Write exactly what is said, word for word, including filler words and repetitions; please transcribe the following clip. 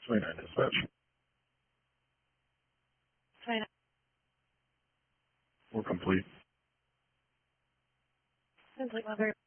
twenty-nine dispatch. twenty-nine. We're complete. Sounds like my very